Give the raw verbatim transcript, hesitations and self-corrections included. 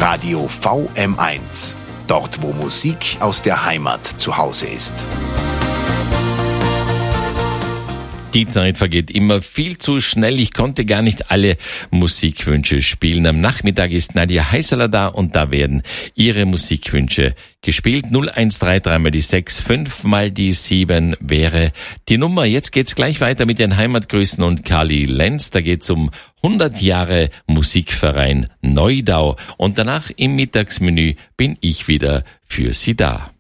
Radio V M eins. Dort, wo Musik aus der Heimat zu Hause ist. Die Zeit vergeht immer viel zu schnell. Ich konnte gar nicht alle Musikwünsche spielen. Am Nachmittag ist Nadja Heißler da und da werden ihre Musikwünsche gespielt. null eins drei drei mal die sechs, fünf mal die sieben wäre die Nummer. Jetzt geht's gleich weiter mit den Heimatgrüßen und Kali Lenz. Da geht's um hundert Jahre Musikverein Neudau. Und danach im Mittagsmenü bin ich wieder für Sie da.